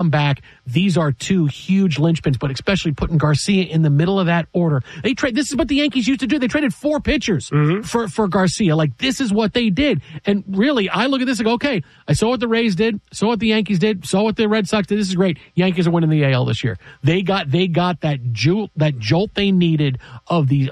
come back, these are two huge linchpins, but especially putting Garcia in the middle of that order. This is what the Yankees used to do. They traded 4 pitchers for Garcia. Like, this is what they did. And really, I look at this and go, okay, I saw what the Rays did, saw what the Yankees did, saw what the Red Sox did. This is great. Yankees are winning the AL this year. They got that jolt they needed of these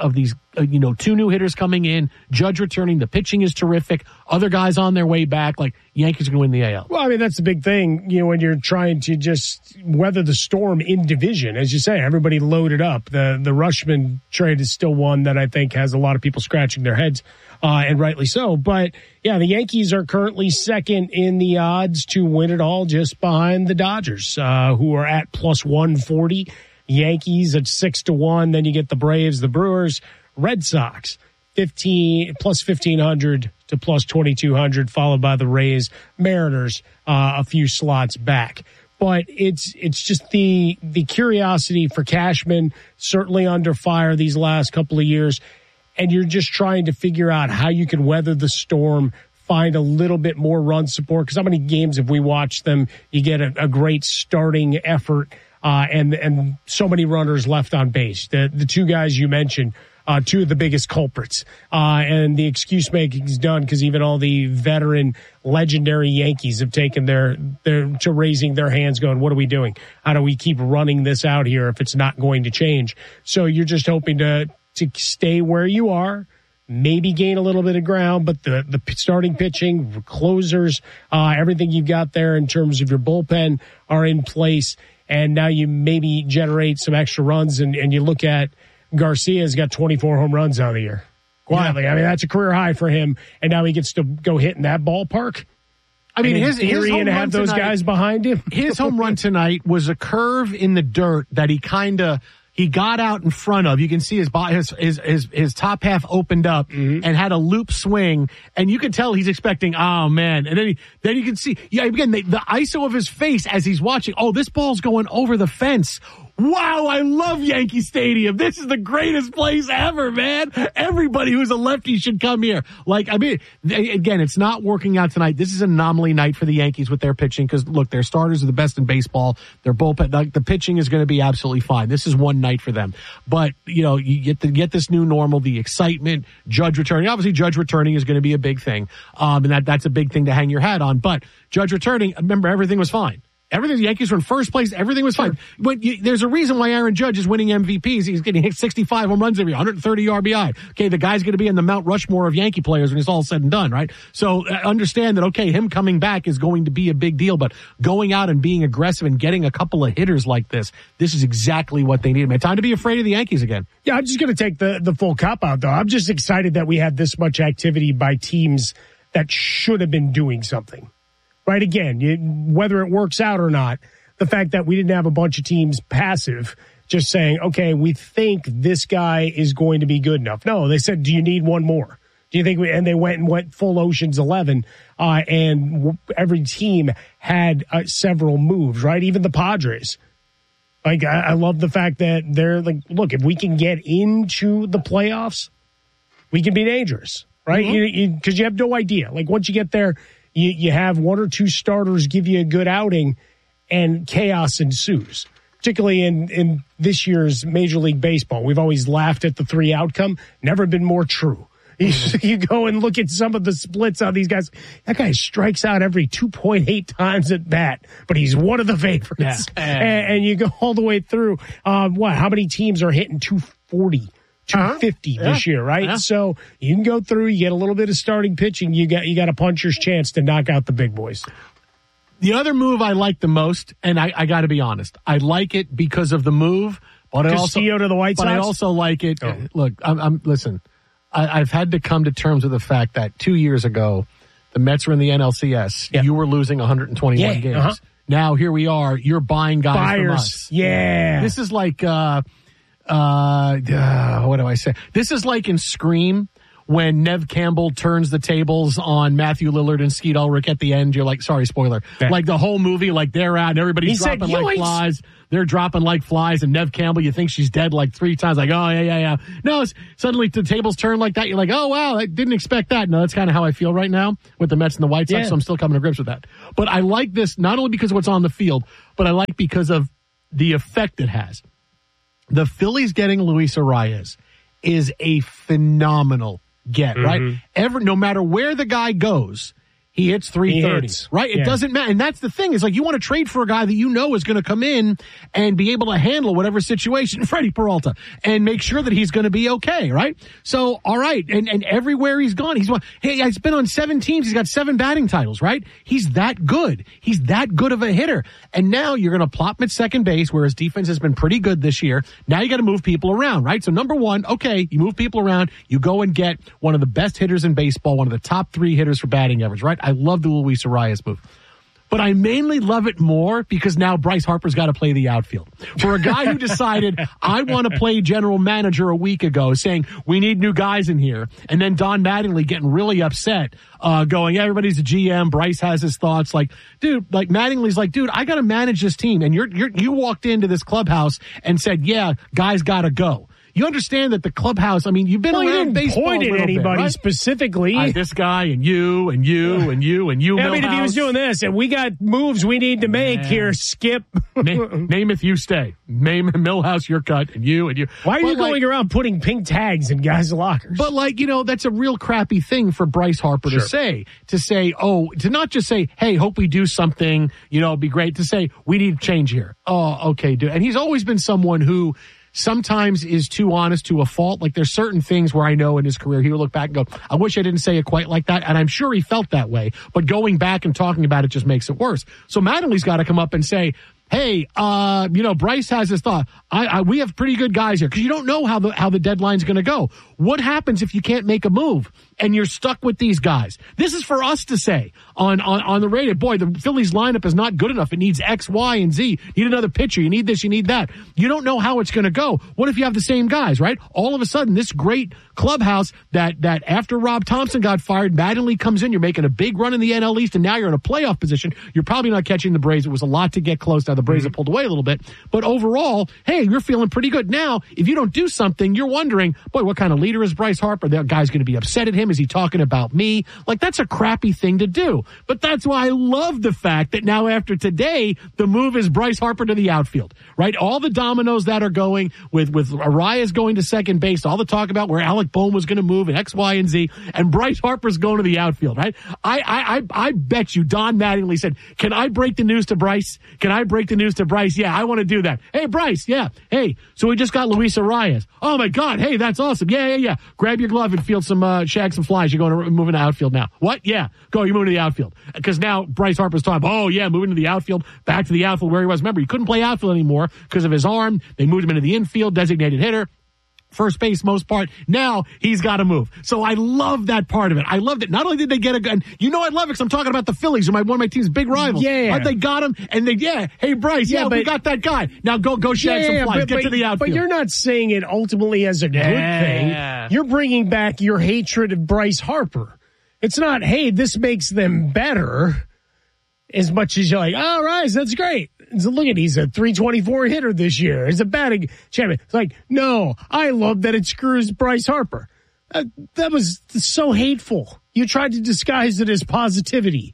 2 new hitters coming in, Judge returning, the pitching is terrific, other guys on their way back. Like, Yankees are going to win the AL. Well, I mean, that's the big thing, when you're trying to just weather the storm in division. As you say, everybody loaded up. The Rutschman trade is still one that I think has a lot of people scratching their heads, and rightly so. But, yeah, the Yankees are currently second in the odds to win it all, just behind the Dodgers, who are at plus 140. Yankees at 6-1. Then you get the Braves, the Brewers, Red Sox, plus 1,500 to plus 2,200, followed by the Rays, Mariners, a few slots back. But it's just the curiosity for Cashman, certainly under fire these last couple of years, and you're just trying to figure out how you can weather the storm, find a little bit more run support. Because how many games have we watched them? You get a great starting effort, and so many runners left on base. The two guys you mentioned, two of the biggest culprits. And the excuse making is done because even all the veteran legendary Yankees have taken to raising their hands going, what are we doing? How do we keep running this out here if it's not going to change? So you're just hoping to stay where you are, maybe gain a little bit of ground, but the starting pitching, closers, everything you've got there in terms of your bullpen are in place. And now you maybe generate some extra runs, and you look at Garcia's got 24 home runs on the year. Quietly. Yeah. I mean, that's a career high for him, and now he gets to go hit in that ballpark. I mean, his home and have those guys behind him. His home run tonight was a curve in the dirt that he got out in front of. You can see his top half opened up and had a loop swing, and you can tell he's expecting, oh man. And then you can see, again, the ISO of his face as he's watching. Oh, this ball's going over the fence. Wow, I love Yankee Stadium. This is the greatest place ever, man. Everybody who's a lefty should come here. Like, I mean, again, it's not working out tonight. This is an anomaly night for the Yankees with their pitching because, look, their starters are the best in baseball. Their bullpen, the pitching is going to be absolutely fine. This is one night for them. But, you get this new normal, the excitement, Judge returning. Obviously, Judge returning is going to be a big thing. And that's a big thing to hang your hat on. But Judge returning, remember, everything was fine. The Yankees were in first place. Everything was fine. But there's a reason why Aaron Judge is winning MVPs. He's getting hit 65 home runs every year, 130 RBI. Okay, the guy's going to be in the Mount Rushmore of Yankee players when it's all said and done, right? So understand that, okay, him coming back is going to be a big deal, but going out and being aggressive and getting a couple of hitters like this is exactly what they need. Man, time to be afraid of the Yankees again. Yeah, I'm just going to take the full cop out, though. I'm just excited that we had this much activity by teams that should have been doing something. Right, again, whether it works out or not, the fact that we didn't have a bunch of teams passive, just saying, okay, we think this guy is going to be good enough. No, they said, do you need one more? Do you think and they went full Ocean's 11, and every team had several moves, right? Even the Padres. Like, I love the fact that they're like, look, if we can get into the playoffs, we can be dangerous, right? Because you have no idea. Like, once you get there, you have one or two starters give you a good outing, and chaos ensues, particularly in this year's Major League Baseball. We've always laughed at the 3 outcome. Never been more true. You go and look at some of the splits on these guys. That guy strikes out every 2.8 times at bat, but he's one of the favorites. Yeah. And you go all the way through. How many teams are hitting 240? 250 this year, right? Yeah. So you can go through, you get a little bit of starting pitching, you got a puncher's chance to knock out the big boys. The other move I like the most, and I got to be honest, I like it because of the move, but Castillo to the White Sox. But I also like it. Oh. Look, listen. I've had to come to terms with the fact that 2 years ago, the Mets were in the NLCS. Yep. You were losing 121 games. Uh-huh. Now here we are. You're buying guys from us. Yeah. This is like. What do I say? This is like in Scream when Nev Campbell turns the tables on Matthew Lillard and Skeet Ulrich at the end. You're like, sorry, spoiler. Yeah. Like the whole movie, like they're out and everybody's dropping like flies. They're dropping like flies, and Nev Campbell, you think she's dead like 3 times. Like, oh, yeah. No, suddenly the tables turn like that. You're like, oh, wow, I didn't expect that. No, that's kind of how I feel right now with the Mets and the White Sox, so I'm still coming to grips with that. But I like this not only because of what's on the field, but I like because of the effect it has. The Phillies getting Luis Arias is a phenomenal get, right? No matter where the guy goes, he hits 330, right? It doesn't matter. And that's the thing. It's like you want to trade for a guy that you know is going to come in and be able to handle whatever situation, Freddie Peralta, and make sure that he's going to be okay, right? So, all right. And everywhere he's gone, he's been on 7 teams. He's got 7 batting titles, right? He's that good. He's that good of a hitter. And now you're going to plop him at second base, where his defense has been pretty good this year. Now you got to move people around, right? So number one, okay, you move people around. You go and get one of the best hitters in baseball, one of the top 3 hitters for batting average, right? I love the Luis Arias move. But I mainly love it more because now Bryce Harper's got to play the outfield. For a guy who decided, I want to play general manager a week ago, saying, we need new guys in here, and then Don Mattingly getting really upset, going, everybody's a GM, Bryce has his thoughts. Like, dude, like Mattingly's like, dude, I got to manage this team. And you walked into this clubhouse and said, yeah, guys got to go. You understand that the clubhouse, I mean, you've been around baseball point at anybody right? specifically. This guy and you and you and you and you. I mean, if he was doing this and we got moves we need to make here, Skip. Namath, you stay. Millhouse, you're cut. And you. Why are you going around putting pink tags in guys' lockers? But that's a real crappy thing for Bryce Harper to say, to not just say, hey, hope we do something, it'd be great, to say, we need change here. Oh, okay, dude. And he's always been someone who sometimes is too honest to a fault. Like there's certain things where I know in his career he would look back and go, I wish I didn't say it quite like that. And I'm sure he felt that way. But going back and talking about it just makes it worse. So Mattingly's got to come up and say, hey, Bryce has his thought. We have pretty good guys here, because you don't know how the deadline's going to go. What happens if you can't make a move and you're stuck with these guys? This is for us to say on the radio. Boy, the Phillies lineup is not good enough. It needs X, Y, and Z. You need another pitcher. You need this. You need that. You don't know how it's going to go. What if you have the same guys, right? All of a sudden, this great clubhouse that after Rob Thompson got fired, Mattingly comes in. You're making a big run in the NL East, and now you're in a playoff position. You're probably not catching the Braves. It was a lot to get close. Now the Braves have pulled away a little bit, but overall, hey, you're feeling pretty good. Now, if you don't do something, you're wondering, boy, what kind of leader is Bryce Harper? That guy's going to be upset at him. Is he talking about me? Like, that's a crappy thing to do. But that's why I love the fact that now after today, the move is Bryce Harper to the outfield, right? All the dominoes that are going with Arias going to second base, all the talk about where Alec Bohm was going to move and X, Y, and Z, and Bryce Harper's going to the outfield, right? I bet you Don Mattingly said, can I break the news to Bryce? Can I break the news to Bryce? Yeah, I want to do that. Hey, Bryce, yeah. Hey, so we just got Luis Arias. Oh, my God. Hey, that's awesome. Yeah. Grab your glove and field some, shag some flies. You're going to move into the outfield now. What? Yeah. Go, you're moving to the outfield. Because now Bryce Harper's talking, oh, yeah, moving to the outfield, back to the outfield where he was. Remember, he couldn't play outfield anymore because of his arm. They moved him into the infield, designated hitter. First base, most part. Now he's got to move. So I love that part of it. I loved it. Not only did they get a gun, I love it because I'm talking about the Phillies, who one of my team's big rivals. Yeah. Right? They got him, and hey, Bryce, we got that guy. Now go shag some flies. Get to the outfield. But you're not saying it ultimately as a good thing. You're bringing back your hatred of Bryce Harper. It's not, hey, this makes them better, as much as you're like, all right, that's great. So look at, he's a 324 hitter this year. He's a batting champion. It's like, no, I love that it screws Bryce Harper. That was so hateful. You tried to disguise it as positivity.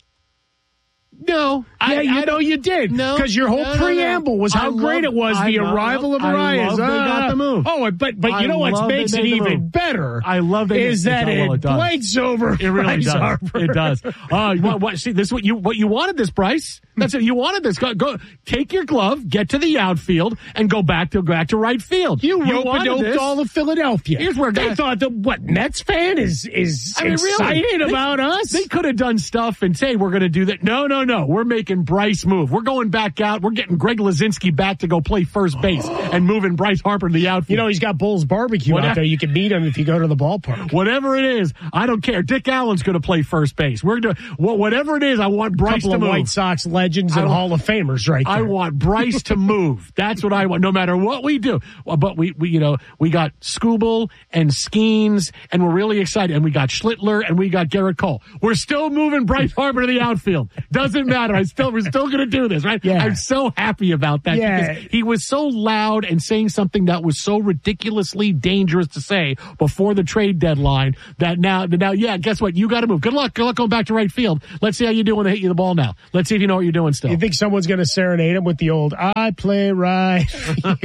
No, I know you did. No, because your whole preamble was how great it was, the arrival of Arias. They got the move. Oh, but you know what makes it even better? I love that is that it blanks over. It really does. Harper. It does. See, this is what you wanted. This, Bryce. That's it. You wanted this. Go take your glove, get to the outfield, and go back to right field. You rope-a-doped all of Philadelphia. Here's where they thought Mets fan is excited about us. They could have done stuff and say we're going to do that. No. No. We're making Bryce move. We're going back out. We're getting Greg Lazinski back to go play first base and moving Bryce Harper to the outfield. You know, he's got Bull's Barbecue out there. You can meet him if you go to the ballpark. Whatever it is, I don't care. Dick Allen's going to play first base. We're doing whatever it is. I want Bryce to move. Couple of White Sox legends and Hall of Famers right there. I want Bryce to move. That's what I want, no matter what we do. Well, but we got Skubal and Skeens, and we're really excited. And we got Schlittler, and we got Garrett Cole. We're still moving Bryce Harper to the outfield. Doesn't matter. We're still going to do this, right? Yeah. I'm so happy about that because he was so loud and saying something that was so ridiculously dangerous to say before the trade deadline that now, guess what? You got to move. Good luck going back to right field. Let's see how you do when they hit you the ball now. Let's see if you know what you're doing still. You think someone's going to serenade him with the old "I play right field,"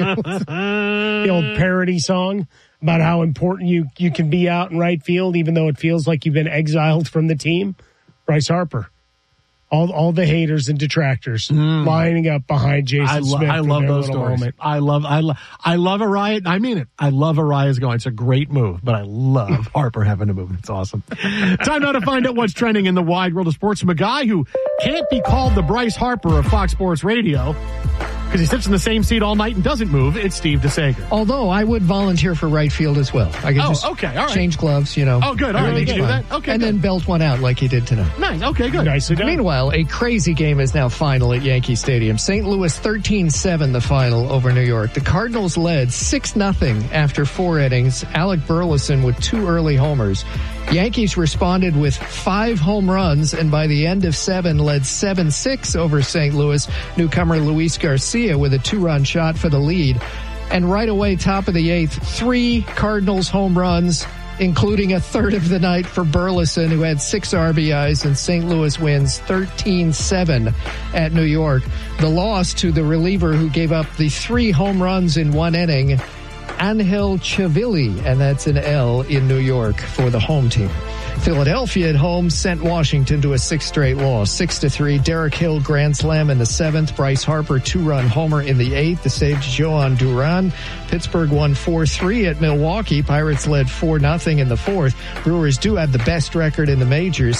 the old parody song about how important you can be out in right field, even though it feels like you've been exiled from the team? Bryce Harper. All the haters and detractors lining up behind Jason Smith. I love those stories. Moment. I love Arraez. I mean it. I love Arraez going. It's a great move, but I love Harper having to move. It's awesome. Time now to find out what's trending in the wide world of sports from a guy who can't be called the Bryce Harper of Fox Sports Radio because he sits in the same seat all night and doesn't move. It's Steve DeSager. Although I would volunteer for right field as well. I could all right. Change gloves, Oh, good. All right, you can do that. Okay, and then belt one out like he did tonight. Nice. Okay, good. Nicely done. Meanwhile, a crazy game is now final at Yankee Stadium. St. Louis 13-7 the final over New York. The Cardinals led 6-0 after 4 innings. Alec Burleson with 2 early homers. Yankees responded with 5 home runs, and by the end of 7, led 7-6 over St. Louis. Newcomer Luis Garcia with a 2-run shot for the lead. And right away, top of the 8th, 3 Cardinals home runs, including a third of the night for Burleson, who had 6 RBIs, and St. Louis wins 13-7 at New York. The loss to the reliever who gave up the 3 home runs in 1 inning, Angel Chavilli, and that's an L in New York for the home team. Philadelphia at home sent Washington to a 6th straight loss, 6-3. Derek Hill grand slam in the 7th. Bryce Harper 2-run homer in the 8th to save Joan Duran. Pittsburgh won 4-3 at Milwaukee. Pirates led 4-0 in the 4th. Brewers do have the best record in the majors,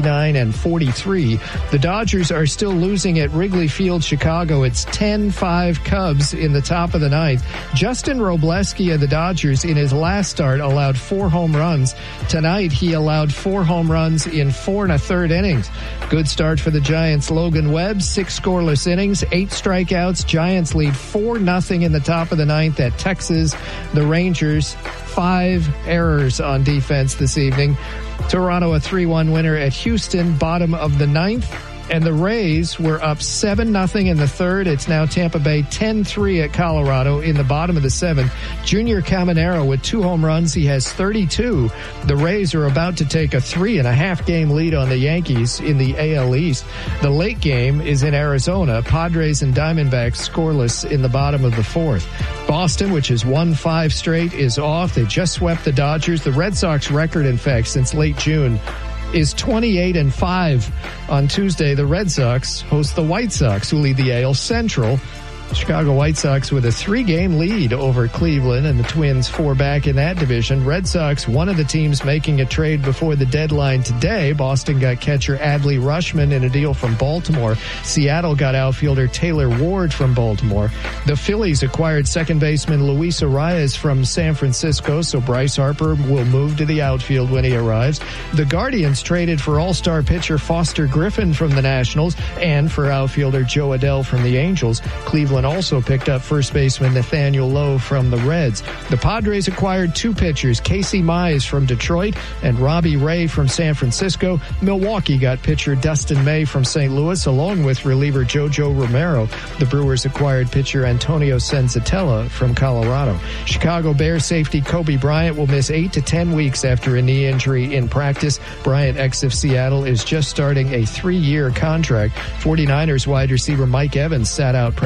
69-43. The Dodgers are still losing at Wrigley Field, Chicago. It's 10-5 Cubs in the top of the 9th. Justin Robleski of the Dodgers in his last start allowed 4 home runs. Tonight he allowed 4 home runs in 4 1/3 innings. Good start for the Giants. Logan Webb, 6 scoreless innings, 8 strikeouts. Giants lead 4-0 in the top of the 9th at Texas. The Rangers, 5 errors on defense this evening. Toronto, a 3-1 winner at Houston, bottom of the 9th. And the Rays were up 7-0 in the 3rd. It's now Tampa Bay 10-3 at Colorado in the bottom of the 7th. Junior Caminero with 2 home runs. He has 32. The Rays are about to take a 3.5 game lead on the Yankees in the AL East. The late game is in Arizona. Padres and Diamondbacks scoreless in the bottom of the 4th. Boston, which has won 5 straight, is off. They just swept the Dodgers. The Red Sox record, in fact, since late June is 28-5. On Tuesday, the Red Sox host the White Sox, who lead the AL Central. Chicago White Sox with a 3-game lead over Cleveland, and the Twins 4 back in that division. Red Sox, one of the teams making a trade before the deadline today. Boston got catcher Adley Rutschman in a deal from Baltimore. Seattle got outfielder Taylor Ward from Baltimore. The Phillies acquired second baseman Luis Arraez from San Francisco, so Bryce Harper will move to the outfield when he arrives. The Guardians traded for all-star pitcher Foster Griffin from the Nationals and for outfielder Joe Adell from the Angels. Cleveland also picked up first baseman Nathaniel Lowe from the Reds. The Padres acquired 2 pitchers, Casey Mize from Detroit and Robbie Ray from San Francisco. Milwaukee got pitcher Dustin May from St. Louis, along with reliever Jojo Romero. The Brewers acquired pitcher Antonio Senzatella from Colorado. Chicago Bears safety Kobe Bryant will miss 8 to 10 weeks after a knee injury in practice. Bryant, ex of Seattle, is just starting a 3-year contract. 49ers wide receiver Mike Evans sat out practice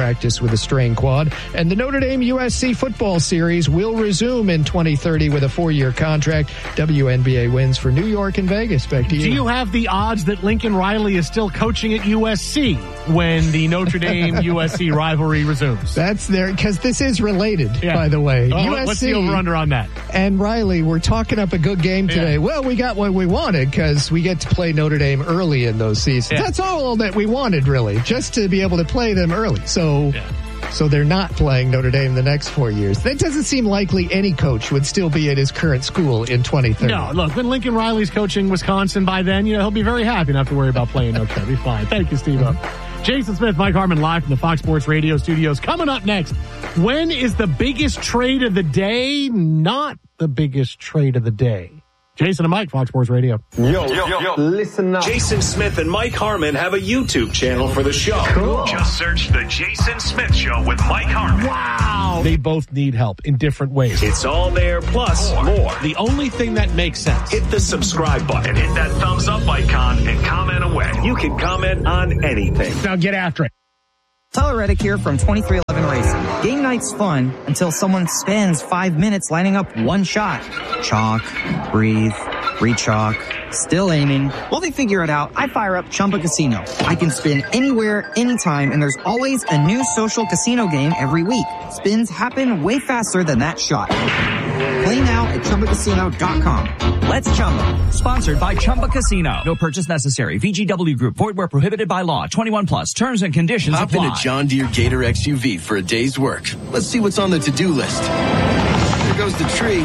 with a strained quad. And the Notre Dame USC football series will resume in 2030 with a 4-year contract. WNBA wins for New York and Vegas. Back to you. Do you have the odds that Lincoln Riley is still coaching at USC when the Notre Dame USC rivalry resumes? That's there, because this is related, by the way. USC, what's the over-under on that? And Riley, we're talking up a good game today. Yeah. Well, we got what we wanted because we get to play Notre Dame early in those seasons. Yeah. That's all that we wanted, really, just to be able to play them early. So they're not playing Notre Dame the next 4 years. That doesn't seem likely any coach would still be at his current school in 2030. No, look, when Lincoln Riley's coaching Wisconsin by then, he'll be very happy not to worry about playing Notre Dame. Be fine. Thank you, Steve. Jason Smith, Mike Harmon, live from the Fox Sports Radio studios. Coming up next, when is the biggest trade of the day? Not the biggest trade of the day. Jason and Mike, Fox Sports Radio. Yo, listen up. Jason Smith and Mike Harmon have a YouTube channel for the show. Cool. Just search The Jason Smith Show with Mike Harmon. Wow. They both need help in different ways. It's all there, plus more. The only thing that makes sense. Hit the subscribe button And hit that thumbs up icon and comment away. You can comment on anything. Now get after it. Tyler Reddick here from 2311 Racing. Game night's fun until someone spends 5 minutes lining up one shot. Chalk, breathe, re-chalk, still aiming. While they figure it out, I fire up Chumba Casino. I can spin anywhere, anytime, and there's always a new social casino game every week. Spins happen way faster than that shot. Play now at ChumbaCasino.com. Let's Chumba. Sponsored by Chumba Casino. No purchase necessary. VGW Group. Void where prohibited by law. 21 plus. Terms and conditions apply. Hop in a John Deere Gator XUV for a day's work. Let's see what's on the to-do list. There goes the tree.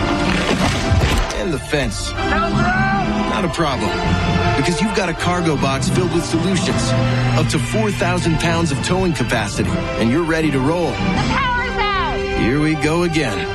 And the fence. Not a problem. Because you've got a cargo box filled with solutions. Up to 4,000 pounds of towing capacity. And you're ready to roll. The power's out! Here we go again.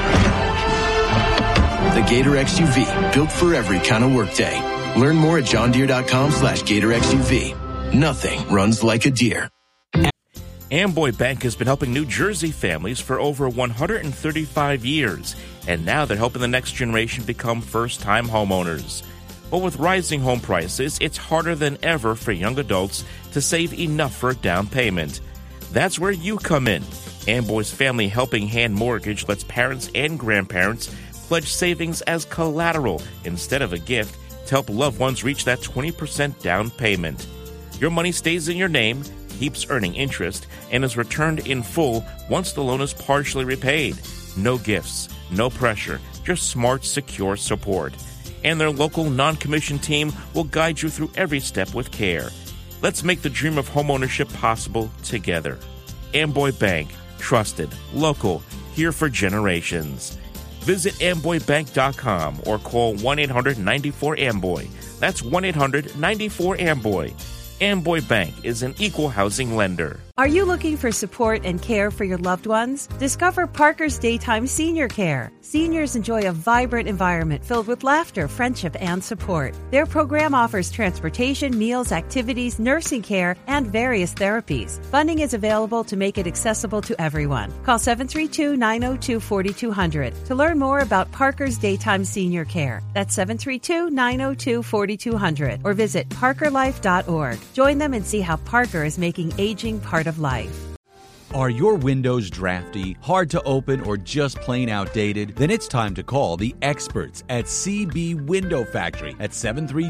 The Gator XUV, built for every kind of workday. Learn more at johndeere.com/Gator XUV. Nothing runs like a deer. Amboy Bank has been helping New Jersey families for over 135 years, and now they're helping the next generation become first-time homeowners. But with rising home prices, it's harder than ever for young adults to save enough for a down payment. That's where you come in. Amboy's Family Helping Hand Mortgage lets parents and grandparents pledge savings as collateral instead of a gift to help loved ones reach that 20% down payment. Your money stays in your name, keeps earning interest, and is returned in full once the loan is partially repaid. No gifts, no pressure, just smart, secure support. And their local non-commissioned team will guide you through every step with care. Let's make the dream of homeownership possible together. Amboy Bank, trusted, local, here for generations. Visit AmboyBank.com or call 1-800-94-AMBOY. That's 1-800-94-AMBOY. Amboy Bank is an equal housing lender. Are you looking for support and care for your loved ones? Discover Parker's Daytime Senior Care. Seniors enjoy a vibrant environment filled with laughter, friendship, and support. Their program offers transportation, meals, activities, nursing care, and various therapies. Funding is available to make it accessible to everyone. Call 732-902-4200 to learn more about Parker's Daytime Senior Care. That's 732-902-4200 or visit parkerlife.org. Join them and see how Parker is making aging part of life. Are your windows drafty, hard to open, or just plain outdated? Then it's time to call the experts at CB Window Factory at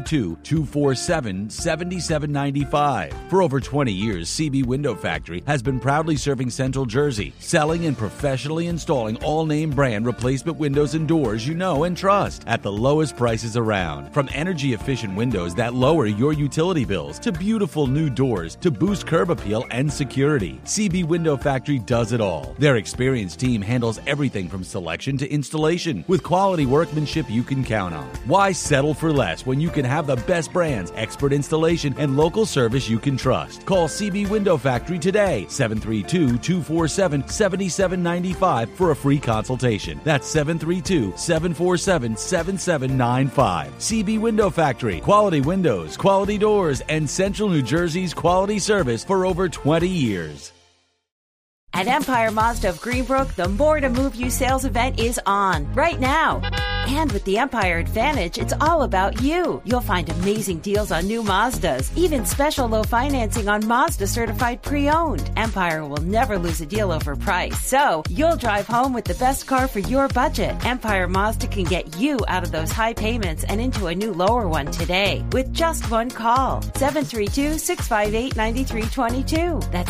732-247-7795. For over 20 years, CB Window Factory has been proudly serving Central Jersey, selling and professionally installing all-name brand replacement windows and doors you know and trust at the lowest prices around. From energy-efficient windows that lower your utility bills to beautiful new doors to boost curb appeal and security, CB Window Factory does it all. Their experienced team handles everything from selection to installation with quality workmanship you can count on. Why settle for less when you can have the best brands, expert installation, and local service you can trust? Call CB Window Factory today, 732-247-7795 for a free consultation. That's 732-747-7795. CB Window Factory. Quality windows, quality doors, and Central New Jersey's quality service for over 20 years. At Empire Mazda of Greenbrook, the More to Move You sales event is on right now. And with the Empire Advantage, it's all about you. You'll find amazing deals on new Mazdas, even special low financing on Mazda certified pre-owned. Empire will never lose a deal over price, so you'll drive home with the best car for your budget. Empire Mazda can get you out of those high payments and into a new lower one today with just one call. 732-658-9322. That's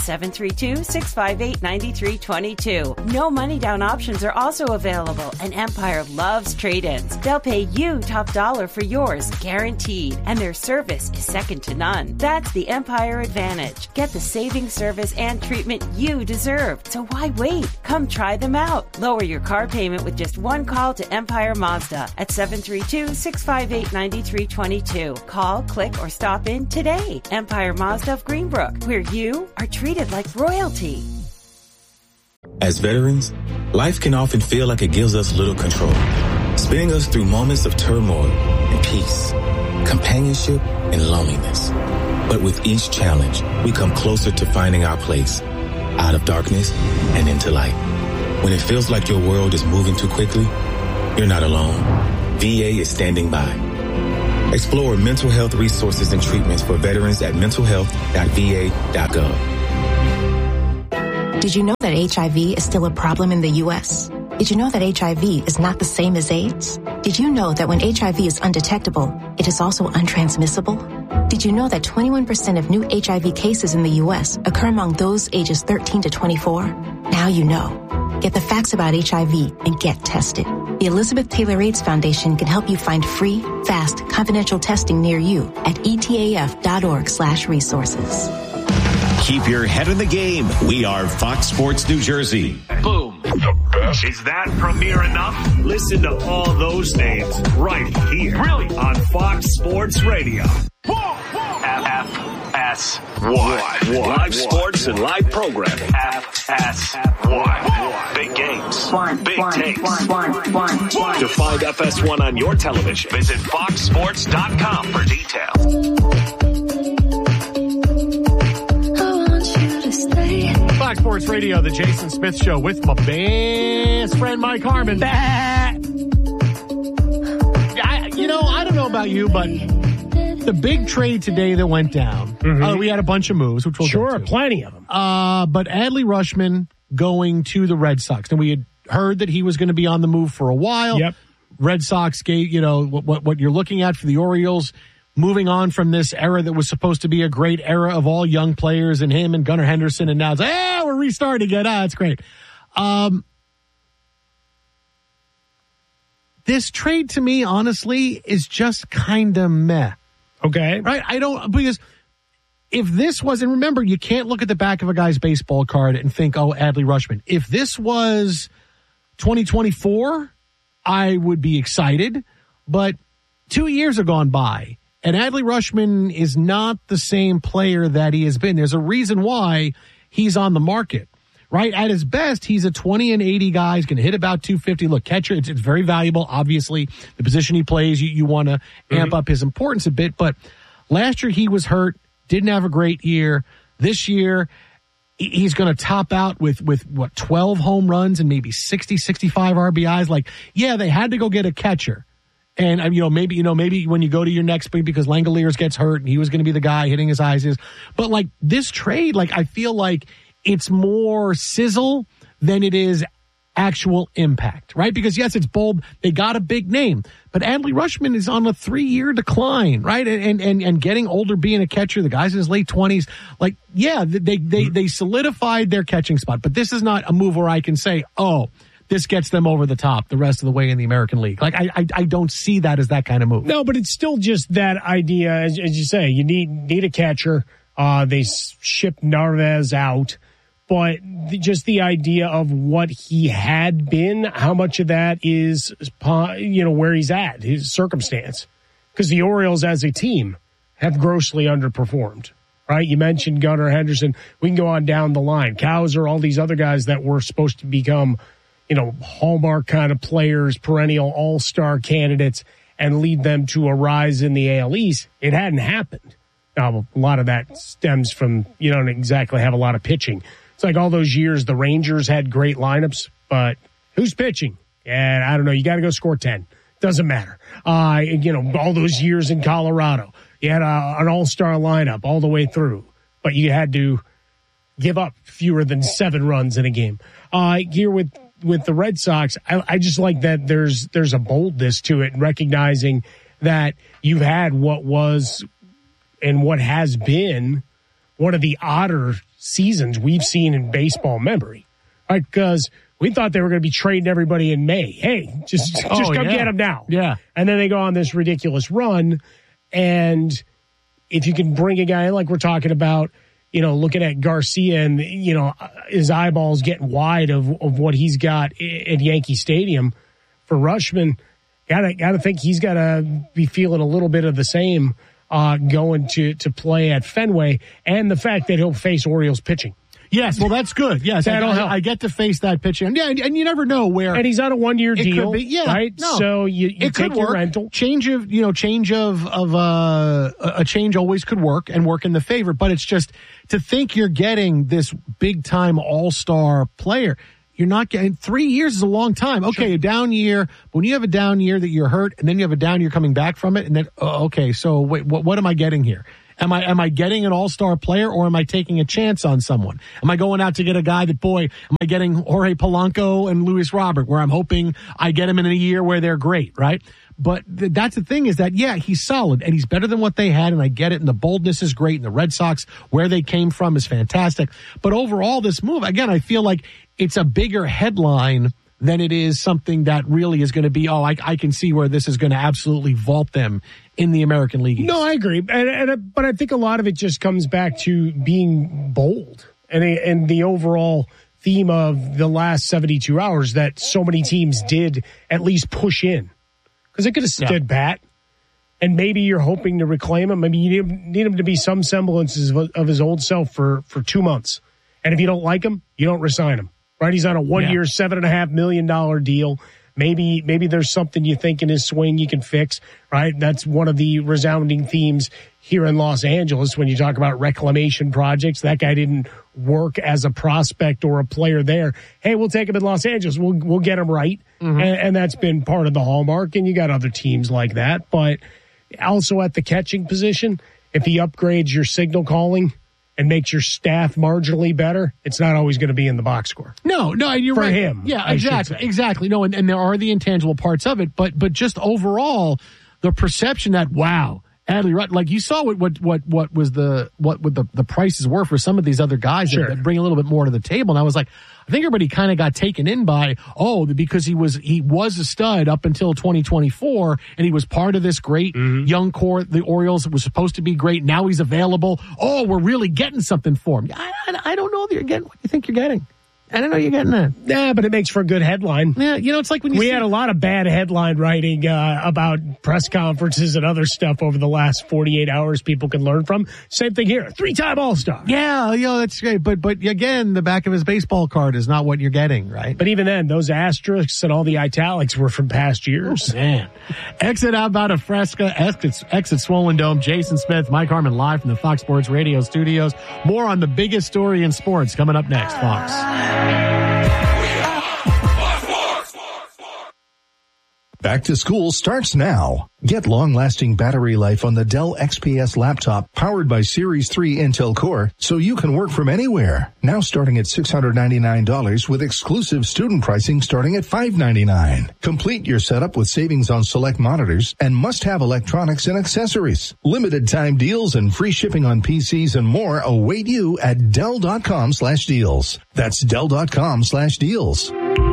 732-658-9322. No money down options are also available, and Empire loves trade-ins. They'll pay you top dollar for yours, guaranteed, and their service is second to none. That's the Empire Advantage. Get the saving service and treatment you deserve. So why wait? Come try them out. Lower your car payment with just one call to Empire Mazda at 732-658-9322. Call, click, or stop in today. Empire Mazda of Greenbrook, where you are treated like royalty. As veterans, life can often feel like it gives us little control, spinning us through moments of turmoil and peace, companionship and loneliness. But with each challenge, we come closer to finding our place, out of darkness and into light. When it feels like your world is moving too quickly, you're not alone. VA is standing by. Explore mental health resources and treatments for veterans at mentalhealth.va.gov. Did you know that HIV is still a problem in the U.S.? Did you know that HIV is not the same as AIDS? Did you know that when HIV is undetectable, it is also untransmissible? Did you know that 21% of new HIV cases in the U.S. occur among those ages 13 to 24? Now you know. Get the facts about HIV and get tested. The Elizabeth Taylor AIDS Foundation can help you find free, fast, confidential testing near you at etaf.org/resources. Keep your head in the game. We are Fox Sports New Jersey. Boom. The best. Is that premiere enough? Listen to all those names right here. Really? On Fox Sports Radio. FS1. Live sports and live programming. FS1. Big games. Big takes. To find FS1 on your television, visit foxsports.com for details. Fox Sports Radio, the Jason Smith Show with my best friend Mike Harmon. I don't know about you, but the big trade today that went down, we had a bunch of moves, which we'll get to. Plenty of them. But Adley Rutschman going to the Red Sox. And we had heard that he was going to be on the move for a while. Yep. Red Sox gave, what you're looking at for the Orioles, moving on from this era that was supposed to be a great era of all young players and him and Gunnar Henderson, and now it's, we're restarting again. It's great. This trade to me, honestly, is just kind of meh. Okay. Right? Because if this wasn't, remember, you can't look at the back of a guy's baseball card and think, oh, Adley Rutschman. If this was 2024, I would be excited. But 2 years have gone by, and Adley Rutschman is not the same player that he has been. There's a reason why he's on the market, right? At his best, he's a 20 and 80 guy. He's going to hit about 250. Look, catcher, it's very valuable. Obviously, the position he plays, you want to amp up his importance a bit. But last year he was hurt, didn't have a great year. This year, he's going to top out with 12 home runs and maybe 60, 65 RBIs. Like, yeah, they had to go get a catcher. And, maybe when you go to your next pick because Langoliers gets hurt and he was going to be the guy hitting his eyes. But like this trade, like I feel like it's more sizzle than it is actual impact, right? Because yes, it's bold. They got a big name, but Adley Rutschman is on a 3-year decline, right? And getting older, being a catcher, the guy's in his late 20s. Like, yeah, they solidified their catching spot, but this is not a move where I can say, oh, this gets them over the top the rest of the way in the American League. Like, I don't see that as that kind of move. No, but it's still just that idea, as you say, you need a catcher. They shipped Narvaez out, but just the idea of what he had been, how much of that is, where he's at, his circumstance. Because the Orioles as a team have grossly underperformed, right? You mentioned Gunnar Henderson. We can go on down the line. Cowser, all these other guys that were supposed to become hallmark kind of players, perennial all-star candidates, and lead them to a rise in the AL East. It hadn't happened. Now, a lot of that stems from you don't exactly have a lot of pitching. It's like all those years the Rangers had great lineups, but who's pitching? And I don't know. You got to go score 10. Doesn't matter. All those years in Colorado, you had an all-star lineup all the way through, but you had to give up fewer than 7 runs in a game. Here with the Red Sox, I just like that there's a boldness to it, recognizing that you've had what was and what has been one of the odder seasons we've seen in baseball memory, right? Because we thought they were going to be trading everybody in May. Hey, just come get them now. Yeah. And then they go on this ridiculous run. And if you can bring a guy like we're talking about, looking at Garcia and, his eyeballs getting wide of what he's got at Yankee Stadium for Rutschman, gotta think he's got to be feeling a little bit of the same going to play at Fenway, and the fact that he'll face Orioles pitching. Yes, well, that's good. Yes, that'll help. I get to face that pitching. Yeah, and you never know where. And he's on a 1-year deal, right? No, so you it take could your work. rental. Change of a change always could work and work in the favor. But it's just to think you're getting this big time all-star player. You're not getting 3 years is a long time. Okay, a down year. But when you have a down year that you're hurt, and then you have a down year coming back from it, and then okay, so wait, what am I getting here? Am I getting an all-star player, or am I taking a chance on someone? Am I going out to get a guy that, am I getting Jorge Polanco and Luis Robert, where I'm hoping I get him in a year where they're great, right? But that's the thing is that, he's solid, and he's better than what they had, and I get it, and the boldness is great, and the Red Sox, where they came from, is fantastic. But overall, this move, again, I feel like it's a bigger headline than it is something that really is going to be, I can see where this is going to absolutely vault them in the American League East. No, I agree. But I think a lot of it just comes back to being bold and the overall theme of the last 72 hours that so many teams did at least push in. Because they could have stood pat, and maybe you're hoping to reclaim him. Maybe you need him to be some semblances of his old self for 2 months. And if you don't like him, you don't resign him. Right? He's on a 1-year, $7.5 million deal. Maybe there's something you think in his swing you can fix, right? That's one of the resounding themes here in Los Angeles when you talk about reclamation projects. That guy didn't work as a prospect or a player there. Hey, we'll take him in Los Angeles. We'll get him right. Mm-hmm. And that's been part of the hallmark. And you got other teams like that. But also at the catching position, if he upgrades your signal calling and makes your staff marginally better, it's not always going to be in the box score. No, you're right. For him. Yeah, exactly. No, and there are the intangible parts of it, but just overall, the perception that, wow, Adley Rutschman, like you saw what the prices were for some of these other guys that bring a little bit more to the table. And I was like, I think everybody kind of got taken in by, because he was a stud up until 2024, and he was part of this great young core. The Orioles was supposed to be great. Now he's available. Oh, we're really getting something for him. I don't know that you're getting what you think you're getting. I don't know you're getting that. Yeah, but it makes for a good headline. Yeah, it's like when we had a lot of bad headline writing about press conferences and other stuff over the last 48 hours people can learn from. Same thing here. 3-time All-Star. Yeah, that's great. But again, the back of his baseball card is not what you're getting, right? But even then, those asterisks and all the italics were from past years. Oh, man. Exit Outbound of Fresca, exit Swollen Dome. Jason Smith, Mike Harmon live from the Fox Sports Radio studios. More on the biggest story in sports coming up next, Fox. Back to school starts now. Get long-lasting battery life on the Dell XPS laptop powered by Series 3 Intel Core so you can work from anywhere. Now starting at $699 with exclusive student pricing starting at $599. Complete your setup with savings on select monitors and must-have electronics and accessories. Limited time deals and free shipping on PCs and more await you at Dell.com/deals. That's Dell.com/deals.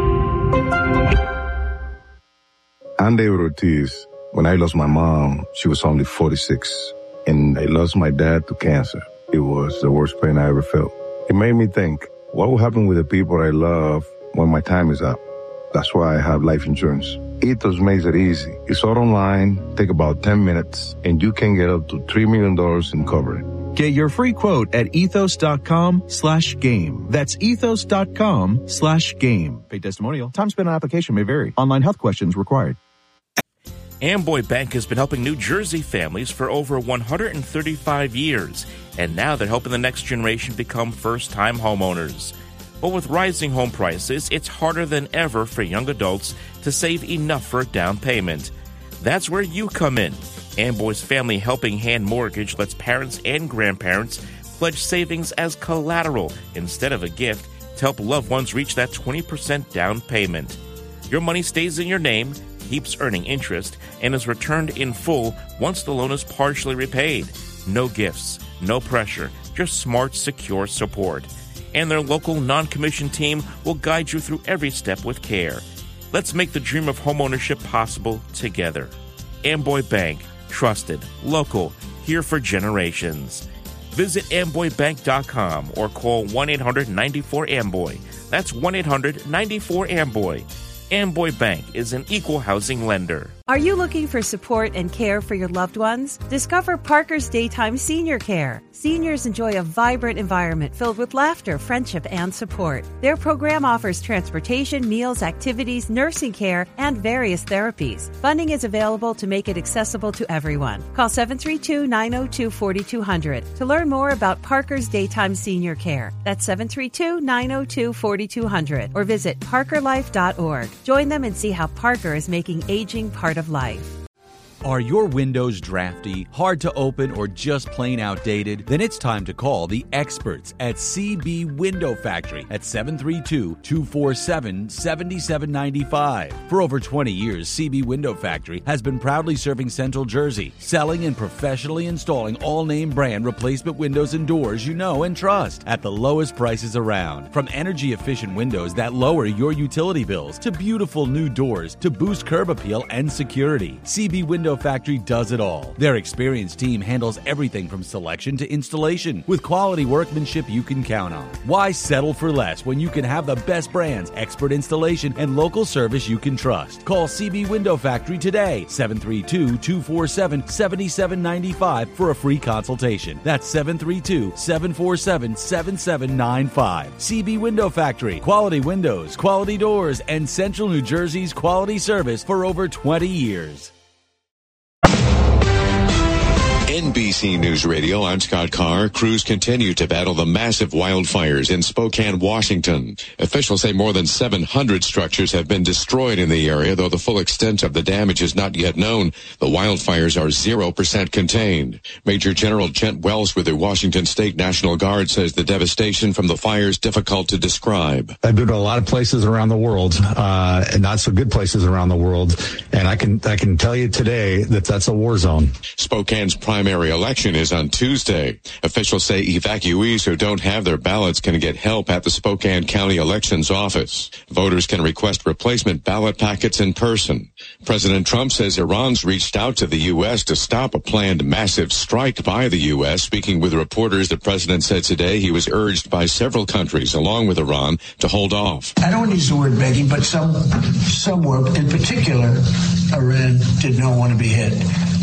I'm David Ortiz. When I lost my mom, she was only 46, and I lost my dad to cancer. It was the worst pain I ever felt. It made me think, what will happen with the people I love when my time is up? That's why I have life insurance. Ethos makes it easy. It's all online, take about 10 minutes, and you can get up to $3 million in coverage. Get your free quote at ethos.com/game. That's ethos.com/game. Paid testimonial. Time spent on application may vary. Online health questions required. Amboy Bank has been helping New Jersey families for over 135 years, and now they're helping the next generation become first-time homeowners. But with rising home prices, it's harder than ever for young adults to save enough for a down payment. That's where you come in. Amboy's Family Helping Hand Mortgage lets parents and grandparents pledge savings as collateral instead of a gift to help loved ones reach that 20% down payment. Your money stays in your name, keeps earning interest, and is returned in full once the loan is partially repaid. No gifts, no pressure, just smart, secure support. And their local non-commissioned team will guide you through every step with care. Let's make the dream of homeownership possible together. Amboy Bank. Trusted, local, here for generations. Visit amboybank.com or call 1-800-94-AMBOY. That's 1-800-94-AMBOY. Amboy Bank is an equal housing lender. Are you looking for support and care for your loved ones? Discover Parker's Daytime Senior Care. Seniors enjoy a vibrant environment filled with laughter, friendship, and support. Their program offers transportation, meals, activities, nursing care, and various therapies. Funding is available to make it accessible to everyone. Call 732-902-4200 to learn more about Parker's Daytime Senior Care. That's 732-902-4200 or visit parkerlife.org. Join them and see how Parker is making aging part of life. Are your windows drafty, hard to open, or just plain outdated? Then it's time to call the experts at CB Window Factory at 732-247-7795. For over 20 years, CB Window Factory has been proudly serving Central Jersey, selling and professionally installing all-name brand replacement windows and doors you know and trust at the lowest prices around. From energy-efficient windows that lower your utility bills to beautiful new doors to boost curb appeal and security, CB Window Factory does it all. Their experienced team handles everything from selection to installation with quality workmanship you can count on. Why settle for less when you can have the best brands, expert installation, and local service you can trust? Call CB Window Factory today, 732-247-7795 for a free consultation. That's 732-747-7795. CB Window Factory. Quality windows, quality doors, and Central New Jersey's quality service for over 20 years. NBC News Radio, I'm Scott Carr. Crews continue to battle the massive wildfires in Spokane, Washington. Officials say more than 700 structures have been destroyed in the area, though the full extent of the damage is not yet known. The wildfires are 0% contained. Major General Jet Wells with the Washington State National Guard says the devastation from the fires difficult to describe. I've been to a lot of places around the world, and not so good places around the world, and I can tell you today that that's a war zone. Spokane's primary election is on Tuesday. Officials say evacuees who don't have their ballots can get help at the Spokane County Elections Office. Voters can request replacement ballot packets in person. President Trump says Iran's reached out to the U.S. to stop a planned massive strike by the U.S. Speaking with reporters, the president said today he was urged by several countries, along with Iran, to hold off. I don't want to use the word begging, but some were, in particular, Iran did not want to be hit.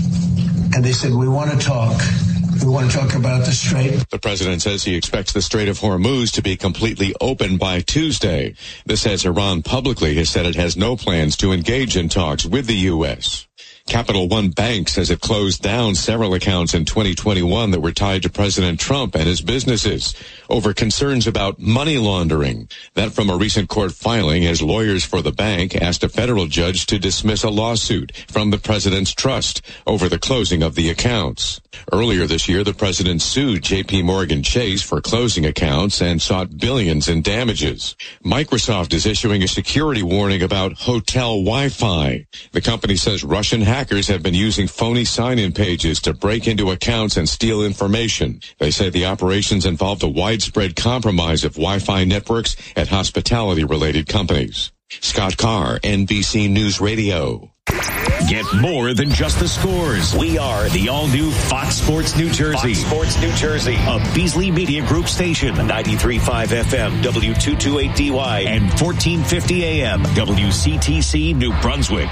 And they said, we want to talk. We want to talk about the Strait. The president says he expects the Strait of Hormuz to be completely open by Tuesday. This as Iran publicly has said it has no plans to engage in talks with the U.S. Capital One Bank says it closed down several accounts in 2021 that were tied to President Trump and his businesses over concerns about money laundering. That from a recent court filing as lawyers for the bank asked a federal judge to dismiss a lawsuit from the president's trust over the closing of the accounts. Earlier this year, the president sued J.P. Morgan Chase for closing accounts and sought billions in damages. Microsoft is issuing a security warning about hotel Wi-Fi. The company says Russian hackers have been using phony sign-in pages to break into accounts and steal information. They say the operations involved a widespread compromise of Wi-Fi networks at hospitality-related companies. Scott Carr, NBC News Radio. Get more than just the scores. We are the all-new Fox Sports New Jersey. Fox Sports New Jersey. A Beasley Media Group station. 93.5 FM, W228DY, and 1450 AM, WCTC, New Brunswick.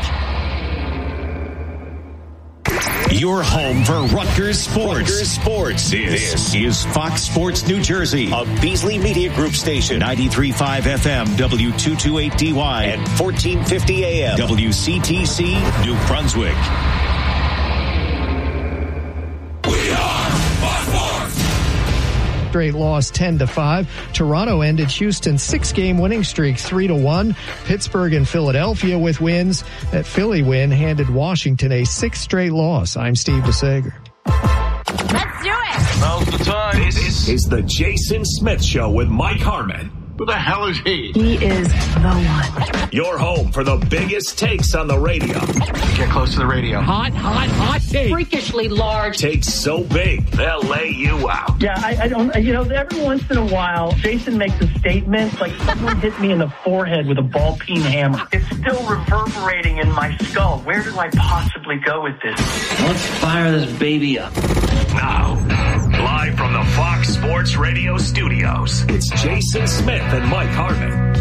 Your home for Rutgers Sports. This is Fox Sports New Jersey, a Beasley Media Group station. 93.5 FM, W228DY, and 1450 AM, WCTC, New Brunswick. We are Fox Sports. straight loss 10-5. Toronto ended Houston's 6-game winning streak 3-1. Pittsburgh and Philadelphia with wins. That Philly win handed Washington a 6th straight loss. I'm Steve DeSager. Let's do it. Now's the time. This is the Jason Smith Show with Mike Harmon. Who the hell is he? He is the one. Your home for the biggest takes on the radio. Get close to the radio. Hot take. Freakishly large. Takes so big, they'll lay you out. Yeah, I don't, every once in a while, Jason makes a statement like someone hit me in the forehead with a ball peen hammer. It's still reverberating in my skull. Where do I possibly go with this? Let's fire this baby up. Now, live from the Fox Sports Radio studios, it's Jason Smith and Mike Harmon.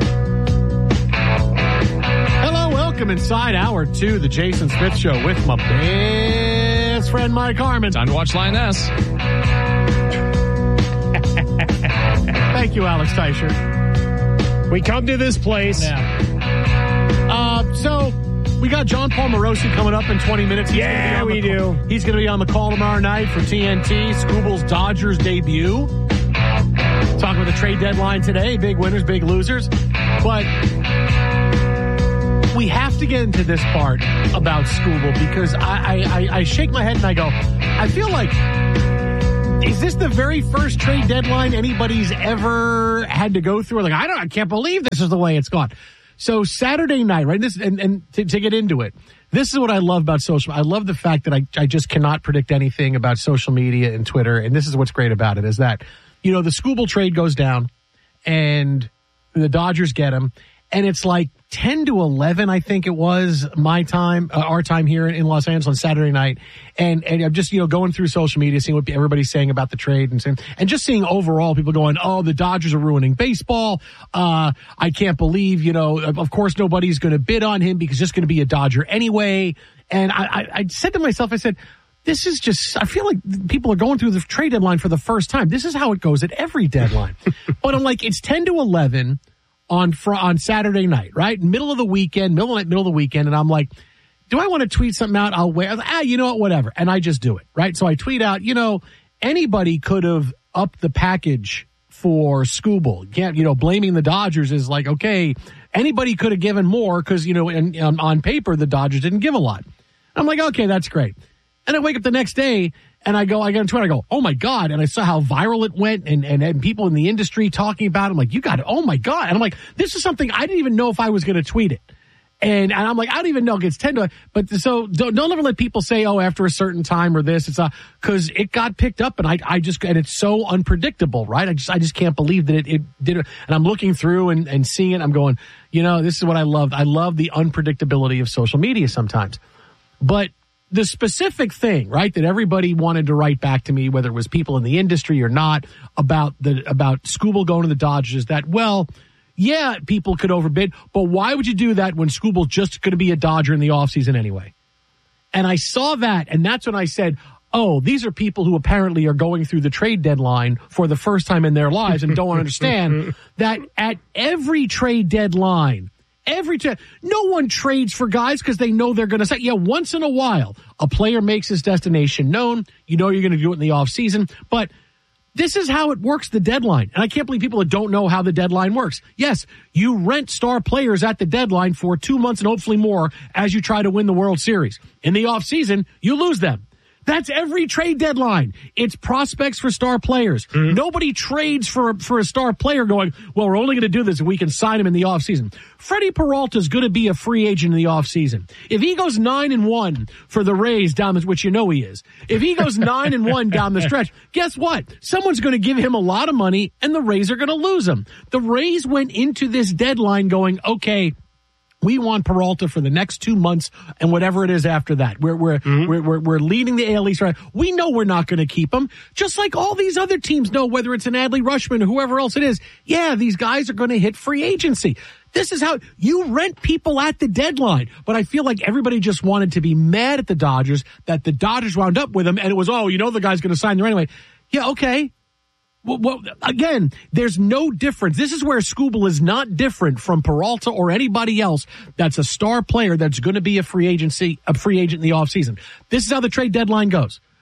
Hello, welcome inside hour 2, the Jason Smith Show with my best friend Mike Harmon. Time to watch Lioness. Thank you, Alex Teicher. We come to this place. Yeah. So we got John Paul Morosi coming up in 20 minutes. We do. He's going to be on the call tomorrow night for TNT. Scooble's Dodgers debut. Talking about the trade deadline today. Big winners, big losers. But we have to get into this part about Scooble because I shake my head and I go, I feel like, is this the very first trade deadline anybody's ever had to go through? Like, I can't believe this is the way it's gone. So Saturday night, right? This and to get into it, this is what I love about social. I love the fact that I just cannot predict anything about social media and Twitter. And this is what's great about it is that, you know, the Scooble trade goes down and the Dodgers get him. And it's like 10 to 11, I think it was my time, our time here in Los Angeles on Saturday night. And I'm just, going through social media, seeing what everybody's saying about the trade and just seeing overall people going, oh, the Dodgers are ruining baseball. I can't believe, of course nobody's going to bid on him because he's just going to be a Dodger anyway. And I said to myself, I said, this is just, I feel like people are going through the trade deadline for the first time. This is how it goes at every deadline. But I'm like, it's 10 to 11. On Saturday night, right? Middle of the weekend, and I'm like, do I want to tweet something out? I'll wait. You know what, whatever. And I just do it, right? So I tweet out, anybody could have upped the package for Scooble. Blaming the Dodgers is like, okay, anybody could have given more because, on paper, the Dodgers didn't give a lot. I'm like, okay, that's great. And I wake up the next day and I get on Twitter, I go, oh my God. And I saw how viral it went and people in the industry talking about it. I'm like, you got it. Oh my God. And I'm like, this is something I didn't even know if I was going to tweet it. And I'm like, I don't even know. It gets 10 to, but so don't ever let people say, oh, after a certain time or this, it's cause it got picked up and and it's so unpredictable, right? I just can't believe that it did it. And I'm looking through and seeing it. I'm going, this is what I love. I love the unpredictability of social media sometimes, but the specific thing, right, that everybody wanted to write back to me, whether it was people in the industry or not, about Scooble going to the Dodgers, is that, well, yeah, people could overbid, but why would you do that when Scooble's just going to be a Dodger in the offseason anyway? And I saw that, and that's when I said, oh, these are people who apparently are going through the trade deadline for the first time in their lives and don't understand that at every trade deadline, no one trades for guys because they know they're going to say, yeah, once in a while, a player makes his destination known. You're going to do it in the offseason. But this is how it works, the deadline. And I can't believe people that don't know how the deadline works. Yes, you rent star players at the deadline for 2 months and hopefully more as you try to win the World Series. In the offseason, you lose them. That's every trade deadline. It's prospects for star players. Mm-hmm. Nobody trades for a star player going, well, we're only going to do this if we can sign him in the offseason. Freddie Peralta is going to be a free agent in the offseason. If he goes 9-1 for the Rays which he is, if he goes 9-1 down the stretch, guess what? Someone's going to give him a lot of money and the Rays are going to lose him. The Rays went into this deadline going, okay, we want Peralta for the next 2 months and whatever it is after that. We're leading the AL East. Right? We know we're not going to keep him, just like all these other teams know, whether it's an Adley Rutschman or whoever else it is. Yeah, these guys are going to hit free agency. This is how you rent people at the deadline. But I feel like everybody just wanted to be mad at the Dodgers that the Dodgers wound up with him, and it was, the guy's going to sign there anyway. Yeah, okay. Well, again, there's no difference. This is where Scooble is not different from Peralta or anybody else that's a star player that's going to be a free agent in the offseason. This is how the trade deadline goes.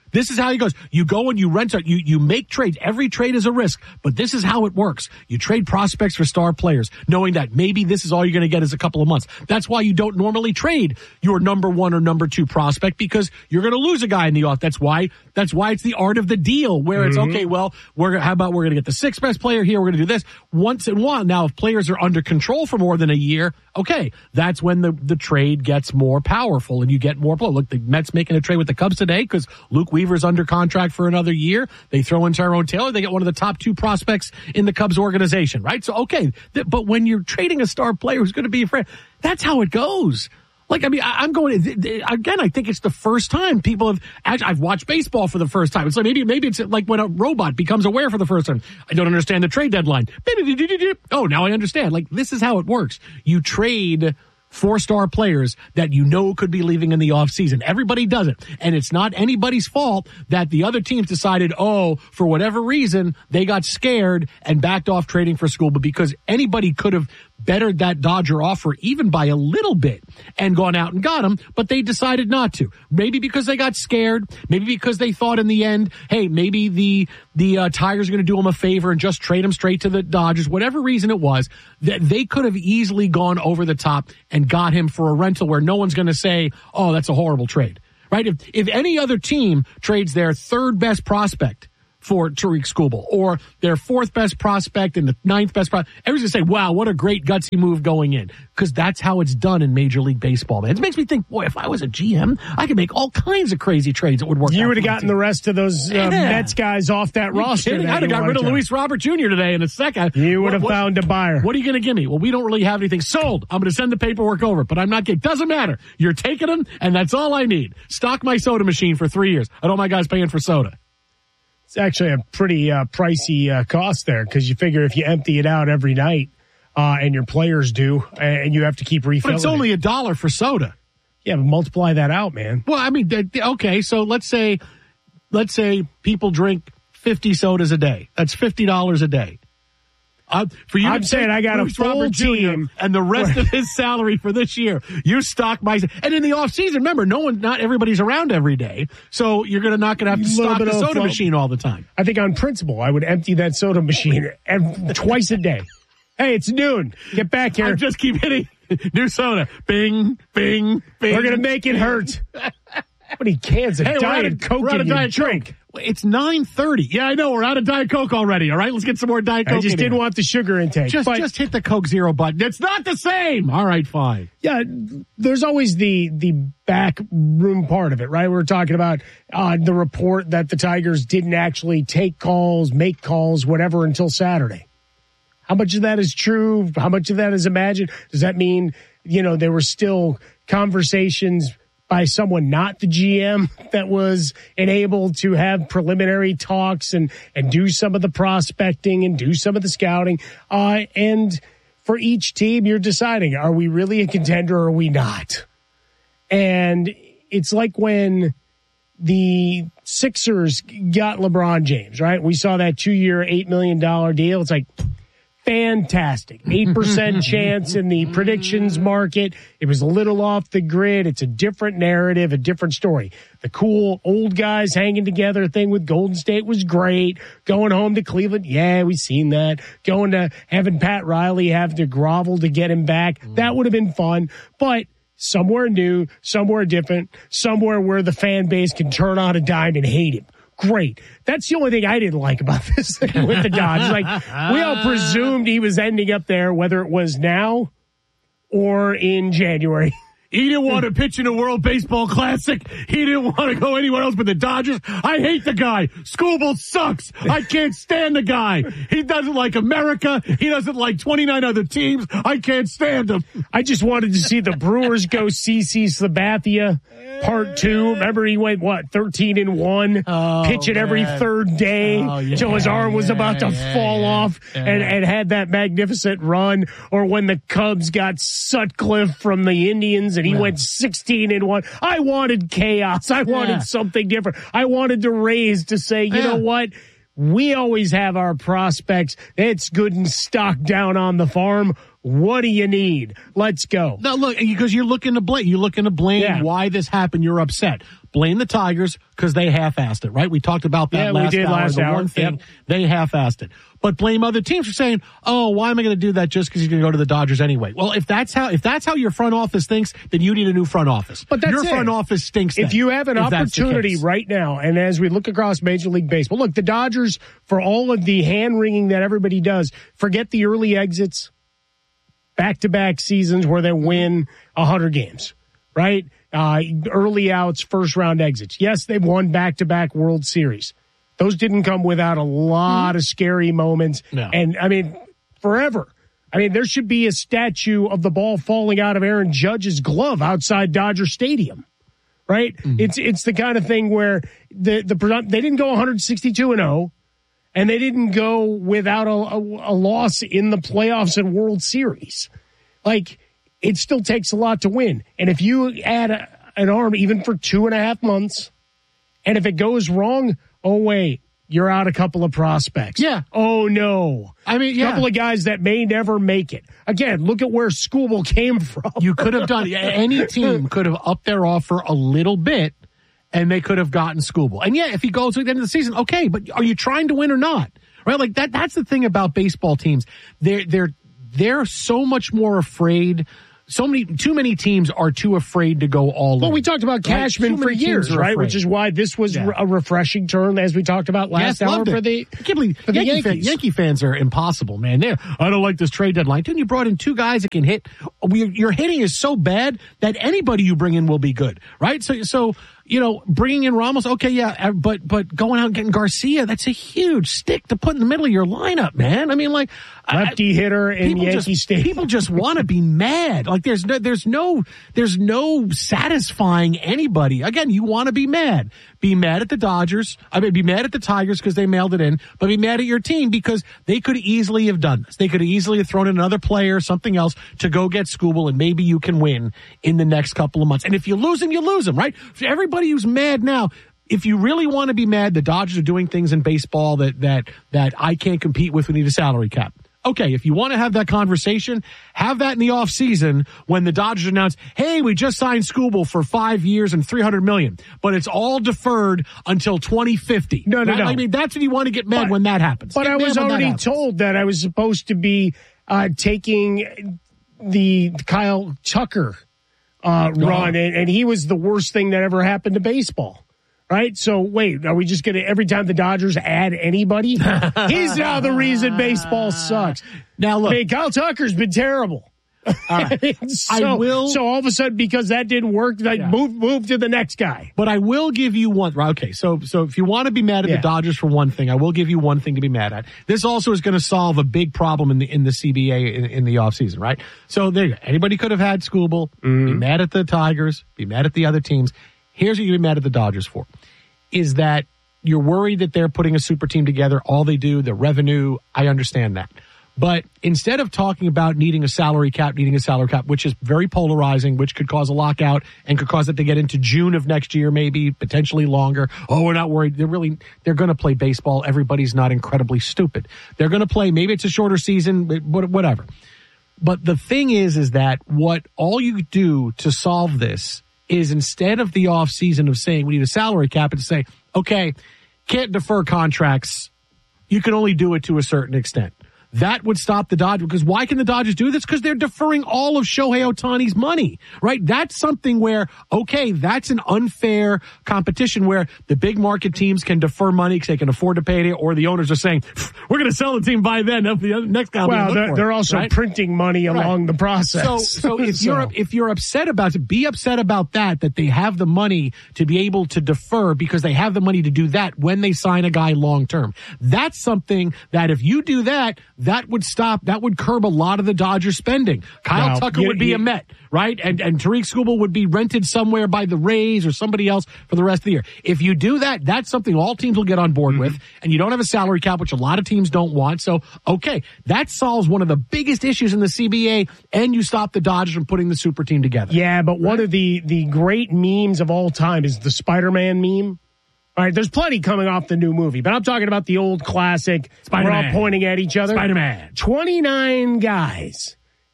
This is how he goes. You go and you rent out, you make trades. Every trade is a risk, but this is how it works. You trade prospects for star players, knowing that maybe this is all you're going to get is a couple of months. That's why you don't normally trade your number 1 or number 2 prospect, because you're going to lose a guy in the off. That's why it's the art of the deal, where it's okay. Well, we're going to get the 6th best player here. We're going to do this once in a while. Now, if players are under control for more than a year, okay, that's when the trade gets more powerful and you get more blow. Look, the Mets making a trade with the Cubs today because Luke Weaver's under contract for another year. They throw in Tyrone Taylor. They get one of the top 2 prospects in the Cubs organization, right? So, okay, but when you're trading a star player who's going to be a friend, that's how it goes. Like, I mean, I'm going again. I think it's the first time people have. I've watched baseball for the first time. It's like maybe it's like when a robot becomes aware for the first time. I don't understand the trade deadline. Oh, now I understand. Like, this is how it works. You trade 4-star players that you know could be leaving in the offseason. Everybody does it. And it's not anybody's fault that the other teams decided, for whatever reason, they got scared and backed off trading for Skubal, because anybody could have bettered that Dodger offer even by a little bit and gone out and got him, but they decided not to. Maybe because they got scared, maybe because they thought in the end, hey, maybe the Tigers are going to do him a favor and just trade him straight to the Dodgers. Whatever reason it was, that they could have easily gone over the top and got him for a rental where no one's going to say, oh, that's a horrible trade, right? If any other team trades their 3rd best prospect for Tariq Skubal, or their 4th best prospect and the 9th best prospect, everyone's going to say, wow, what a great gutsy move going in. Because that's how it's done in Major League Baseball, man. It makes me think, boy, if I was a GM, I could make all kinds of crazy trades that would work. You would have gotten the rest of those Mets guys off that roster. I'd have got rid of Luis Robert Jr. today in a second. You would have found a buyer. What are you going to give me? Well, we don't really have anything sold. I'm going to send the paperwork over, but I'm not getting. Doesn't matter. You're taking them, and that's all I need. Stock my soda machine for 3 years. I don't mind guys paying for soda. It's actually a pretty pricey cost there, because you figure if you empty it out every night, and your players do, and you have to keep refilling. But it's only $1 for soda. Yeah, but multiply that out, man. Well, I mean, okay, so let's say people drink 50 sodas a day. That's $50 a day. For you, I'm saying I got a full team and the rest of his salary for this year. You stock my, and in the off season, remember, not everybody's around every day, so you're not going to have to stock the soda machine all the time. I think on principle, I would empty that soda machine twice a day. Hey, it's noon. Get back here. I just keep hitting new soda. Bing, bing, bing. We're going to make it hurt. How many cans of Diet Coke can you drink? It's 9:30. Yeah, I know. We're out of Diet Coke already. All right, let's get some more Diet Coke. I just didn't want the sugar intake. Just hit the Coke Zero button. It's not the same. All right, fine. Yeah, there's always the back room part of it, right? We're talking about the report that the Tigers didn't actually take calls, make calls, whatever, until Saturday. How much of that is true? How much of that is imagined? Does that mean, there were still conversations by someone not the GM that was enabled to have preliminary talks and do some of the prospecting and do some of the scouting? And for each team, you're deciding, are we really a contender or are we not? And it's like when the Sixers got LeBron James, right? We saw that 2-year, $8 million deal. It's like, fantastic. 8% chance in the predictions market. It was a little off the grid. It's a different narrative, a different story. The cool old guys hanging together thing with Golden State was great. Going home to Cleveland, yeah, we've seen that. Going to having Pat Riley have to grovel to get him back, that would have been fun. But somewhere new, somewhere different, somewhere where the fan base can turn on a dime and hate him. Great. That's the only thing I didn't like about this thing with the Dodgers. Like, we all presumed he was ending up there, whether it was now or in January. He didn't want to pitch in a World Baseball Classic. He didn't want to go anywhere else but the Dodgers. I hate the guy. Skubal sucks. I can't stand the guy. He doesn't like America. He doesn't like 29 other teams. I can't stand him. I just wanted to see the Brewers go CC Sabathia Part 2. Remember, he went, 13-1, pitching every third day till his arm was about to fall off and had that magnificent run. Or when the Cubs got Sutcliffe from the Indians and he went 16-1. I wanted chaos. I wanted something different. I wanted the Rays to say, you know what? We always have our prospects. It's good and stocked down on the farm. What do you need? Let's go. No, look, because you're looking to blame why this happened. You're upset. Blame the Tigers because they half-assed it, right? We talked about that last hour. One thing, they half-assed it. But blame other teams for saying, "Oh, why am I going to do that just because he's going to go to the Dodgers anyway?" Well, if that's how your front office thinks, then you need a new front office. But that's your front office stinks. If you have an opportunity right now, and as we look across Major League Baseball, look, the Dodgers, for all of the hand-wringing that everybody does, forget the early exits, back-to-back seasons where they win 100 games, right? Early outs, first-round exits. Yes, they've won back-to-back World Series. Those didn't come without a lot of scary moments. No. And, I mean, forever. I mean, there should be a statue of the ball falling out of Aaron Judge's glove outside Dodger Stadium, right? Mm-hmm. It's the kind of thing where they didn't go 162-0, and they didn't go without a loss in the playoffs and World Series. Like, it still takes a lot to win. And if you add an arm even for 2.5 months, and if it goes wrong, oh, wait, you're out a couple of prospects. Yeah. Oh, no. I mean, a couple of guys that may never make it. Again, look at where Skubal came from. You could have done, any team could have upped their offer a little bit, and they could have gotten Skubal. And, if he goes at the end of the season, okay, but are you trying to win or not? Right? Like, that's the thing about baseball teams. They're so much more afraid. Too many teams are too afraid to go all in. Well, we talked about Cashman for years, right? Which is why this was a refreshing turn, as we talked about last hour for the Yankees. Yankee fans are impossible, man. I don't like this trade deadline. Dude, you brought in 2 guys that can hit. Your hitting is so bad that anybody you bring in will be good, right? So bringing in Ramos, okay, but going out and getting Garcia, that's a huge stick to put in the middle of your lineup, man. I mean, like, lefty hitter in Yankee Stadium. People just want to be mad. Like, there's no satisfying anybody. Again, you want to be mad. Be mad at the Dodgers. Be mad at the Tigers because they mailed it in, but be mad at your team because they could easily have done this. They could easily have thrown in another player, something else to go get Skubal, and maybe you can win in the next couple of months. And if you lose him, you lose him, right? For everybody who's mad now, if you really want to be mad, the Dodgers are doing things in baseball that I can't compete with. We need a salary cap. Okay, if you want to have that conversation, have that in the offseason when the Dodgers announce, hey, we just signed Skubal for 5 years and $300 million, but it's all deferred until 2050. No. I mean, that's when you want to get mad when that happens. But I was already told that I was supposed to be taking the Kyle Tucker run, and he was the worst thing that ever happened to baseball. Right? So, wait, are we just going to, every time the Dodgers add anybody? He's now the reason baseball sucks. Now, look. I mean, Kyle Tucker's been terrible. All right. So all of a sudden, because that didn't work, move to the next guy. But I will give you one. Okay, so if you want to be mad at the Dodgers for one thing, I will give you one thing to be mad at. This also is going to solve a big problem in the CBA in the offseason, right? So there you go. Anybody could have had Skubal, be mad at the Tigers, be mad at the other teams. Here's what you're mad at the Dodgers for, is that you're worried that they're putting a super team together. All they do, the revenue, I understand that. But instead of talking about needing a salary cap, which is very polarizing, which could cause a lockout and could cause it to get into June of next year, maybe potentially longer. Oh, we're not worried. They're going to play baseball. Everybody's not incredibly stupid. They're going to play. Maybe it's a shorter season, whatever. But the thing is that what all you do to solve this is, instead of the off season of saying we need a salary cap, and to say, okay, can't defer contracts. You can only do it to a certain extent. That would stop the Dodgers. Because why can the Dodgers do this? Because they're deferring all of Shohei Ohtani's money, right? That's something where, okay, that's an unfair competition where the big market teams can defer money because they can afford to pay it, or the owners are saying, we're going to sell the team by then. The next guy. Well, they're also printing money along the process. So if you're upset about it, be upset about that they have the money to be able to defer because they have the money to do that when they sign a guy long term. That's something that if you do that would curb a lot of the Dodgers spending. Kyle Tucker would be a Met, right? And Tariq Skubal would be rented somewhere by the Rays or somebody else for the rest of the year. If you do that, that's something all teams will get on board with, and you don't have a salary cap, which a lot of teams don't want. So, okay, that solves one of the biggest issues in the CBA, and you stop the Dodgers from putting the super team together. Yeah, but one of the great memes of all time is the Spider-Man meme. All right, there's plenty coming off the new movie, but I'm talking about the old classic. Spider-Man. We're all pointing at each other. Spider-Man. 29 guys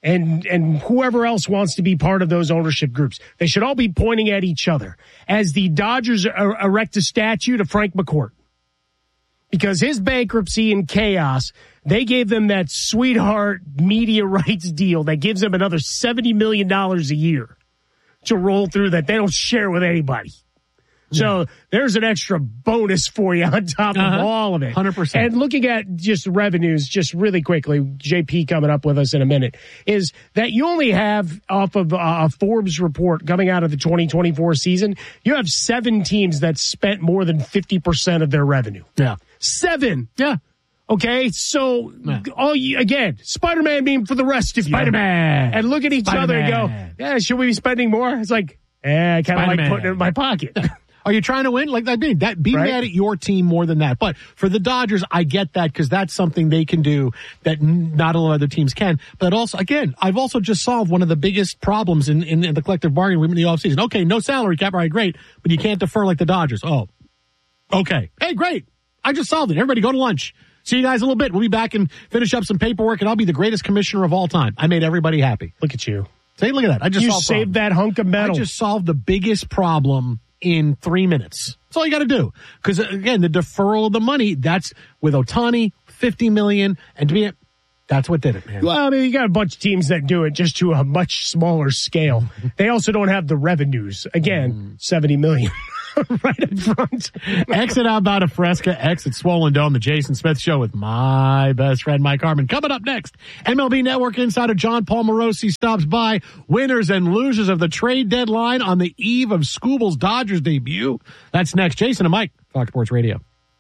and whoever else wants to be part of those ownership groups. They should all be pointing at each other as the Dodgers erect a statue to Frank McCourt. Because his bankruptcy and chaos, they gave them that sweetheart media rights deal that gives them another $70 million a year to roll through that they don't share with anybody. So there's an extra bonus for you on top of all of it. 100%. And looking at just revenues, just really quickly, JP coming up with us in a minute, is that you only have, off of a Forbes report coming out of the 2024 season, you have 7 teams that spent more than 50% of their revenue. Yeah. 7. Yeah. Okay, so again, Spider-Man meme for the rest of you. Spider-Man. And look at each other and go, yeah, should we be spending more? It's like, I kind of like putting it in my pocket. Are you trying to win? Like that, be mad at your team more than that. But for the Dodgers, I get that because that's something they can do that not a lot of other teams can. But also, again, I've also just solved one of the biggest problems in the collective bargaining agreement in the offseason. Okay, no salary cap, all right, great, but you can't defer like the Dodgers. Oh, okay. Hey, great. I just solved it. Everybody go to lunch. See you guys in a little bit. We'll be back and finish up some paperwork, and I'll be the greatest commissioner of all time. I made everybody happy. Look at you. Say, look at that. You saved that hunk of metal. I just solved the biggest problem in 3 minutes. That's all you got to do. Because, again, the deferral of the money, that's with Ohtani, $50 million, and to be that's what did it, man. Well, I mean, you got a bunch of teams that do it just to a much smaller scale. They also don't have the revenues. Again, $70 million. Right up front. Exit outbound of Fresca, exit Swollen Dome, the Jason Smith Show with my best friend Mike Harmon. Coming up next, MLB Network insider John Paul Morosi stops by. Winners and losers of the trade deadline on the eve of Scooble's Dodgers debut. That's next. Jason and Mike, Fox Sports Radio.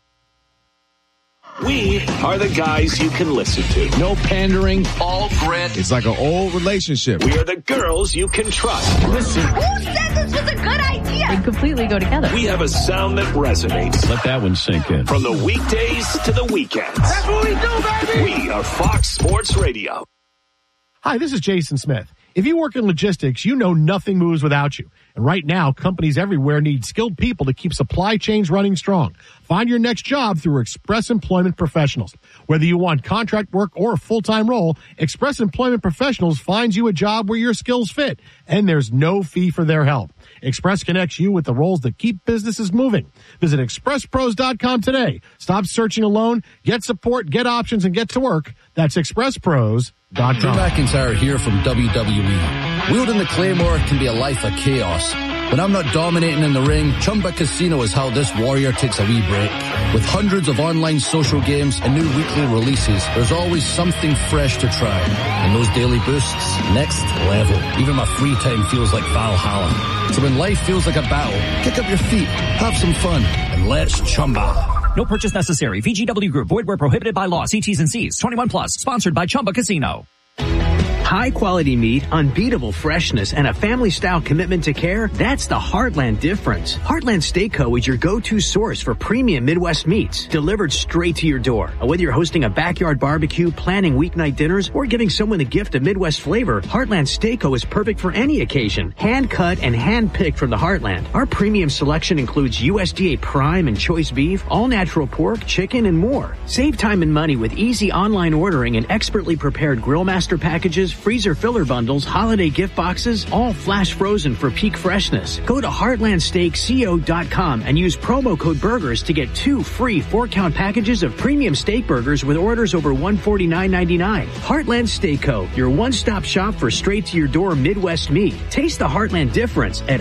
We are the guys you can listen to. No pandering, all grit. It's like an old relationship. We are the girls you can trust. Listen. Who said this was a good idea? They completely go together. We have a sound that resonates. Let that one sink in. From the weekdays to the weekends. That's what we do, baby. We are Fox Sports Radio. Hi, this is Jason Smith. If you work in logistics, you know nothing moves without you. And right now, companies everywhere need skilled people to keep supply chains running strong. Find your next job through Express Employment Professionals. Whether you want contract work or a full-time role, Express Employment Professionals finds you a job where your skills fit, and there's no fee for their help. Express connects you with the roles that keep businesses moving. Visit expresspros.com today. Stop searching alone. Get support, get options, and get to work. That's expresspros.com. Drew McIntyre here from WWE. Wielding the Claymore can be a life of chaos. When I'm not dominating in the ring, Chumba Casino is how this warrior takes a wee break. With hundreds of online social games and new weekly releases, there's always something fresh to try. And those daily boosts, next level. Even my free time feels like Valhalla. So when life feels like a battle, kick up your feet, have some fun, and let's Chumba. No purchase necessary. VGW Group. Void where prohibited by law. See T's and C's. 21 plus. Sponsored by Chumba Casino. High quality meat, unbeatable freshness, and a family-style commitment to care, that's the Heartland difference. Heartland Steak Co. is your go-to source for premium Midwest meats, delivered straight to your door. Whether you're hosting a backyard barbecue, planning weeknight dinners, or giving someone the gift of Midwest flavor, Heartland Steak Co. is perfect for any occasion. Hand-cut and hand-picked from the Heartland. Our premium selection includes USDA prime and choice beef, all-natural pork, chicken, and more. Save time and money with easy online ordering and expertly prepared grill master packages, freezer filler bundles, holiday gift boxes, all flash frozen for peak freshness. Go to heartlandsteakco.com and use promo code BURGERS to get 2 free 4-count packages of premium steak burgers with orders over $149.99. Heartland Steak Co., your one-stop shop for straight-to-your-door Midwest meat. Taste the Heartland difference at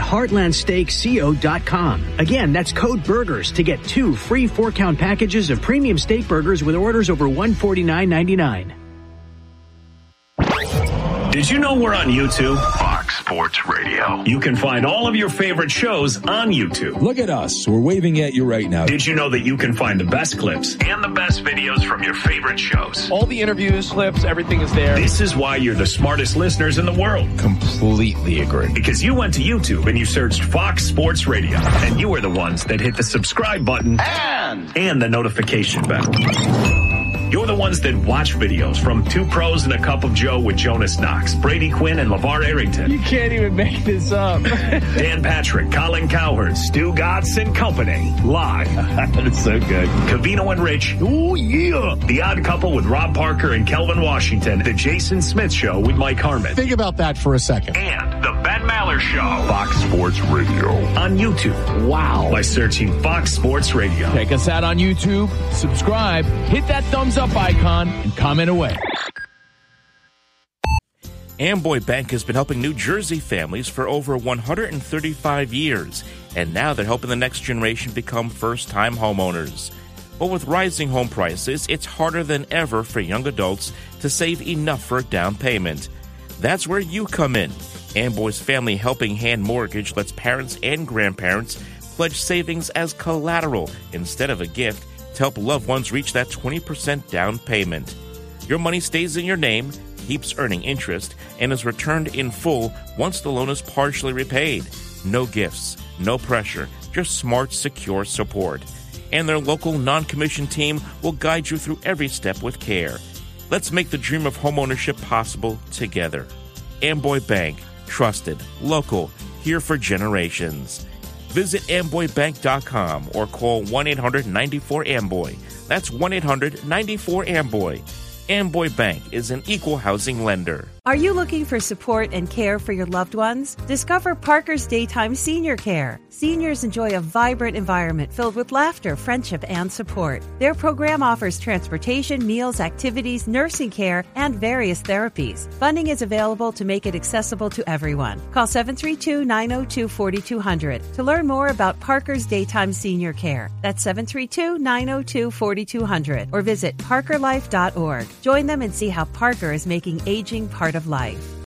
heartlandsteakco.com. Again, that's code BURGERS to get 2 free 4-count packages of premium steak burgers with orders over $149.99. Did you know we're on YouTube? Fox Sports Radio. You can find all of your favorite shows on YouTube. Look at us. We're waving at you right now. Did you know that you can find the best clips and the best videos from your favorite shows? All the interviews, clips, everything is there. This is why you're the smartest listeners in the world. Completely agree. Because you went to YouTube and you searched Fox Sports Radio. And you were the ones that hit the subscribe button and the notification bell. You're the ones that watch videos from Two Pros and a Cup of Joe with Jonas Knox, Brady Quinn, and LeVar Arrington. You can't even make this up. Dan Patrick, Colin Cowherd, Stu Gatz and Company. Live. That's so good. Covino and Rich. Ooh, yeah. The Odd Couple with Rob Parker and Kelvin Washington. The Jason Smith Show with Mike Harmon. Think about that for a second. And the Ben Maller Show. Fox Sports Radio. On YouTube. Wow. By searching Fox Sports Radio. Check us out on YouTube. Subscribe. Hit that thumbs up icon and comment away. Amboy Bank has been helping New Jersey families for over 135 years, and now they're helping the next generation become first-time homeowners. But with rising home prices, it's harder than ever for young adults to save enough for a down payment. That's where you come in. Amboy's Family Helping Hand Mortgage lets parents and grandparents pledge savings as collateral instead of a gift to help loved ones reach that 20% down payment. Your money stays in your name, keeps earning interest, and is returned in full once the loan is partially repaid. No gifts, no pressure, just smart, secure support. And their local non-commissioned team will guide you through every step with care. Let's make the dream of homeownership possible together. Amboy Bank, trusted, local, here for generations. Visit amboybank.com or call 1-800-94-AMBOY. That's 1-800-94-AMBOY. Amboy Bank is an equal housing lender. Are you looking for support and care for your loved ones? Discover Parker's Daytime Senior Care. Seniors enjoy a vibrant environment filled with laughter, friendship, and support. Their program offers transportation, meals, activities, nursing care, and various therapies. Funding is available to make it accessible to everyone. Call 732-902-4200 to learn more about Parker's Daytime Senior Care. That's 732-902-4200 or visit parkerlife.org. Join them and see how Parker is making aging part of life.